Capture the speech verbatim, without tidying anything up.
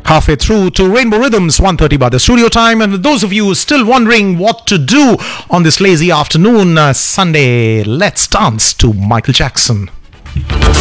Halfway through to Rainbow Rhythms, one thirty by the studio time. And those of you still wondering what to do on this lazy afternoon, uh, Sunday, let's dance to Michael Jackson.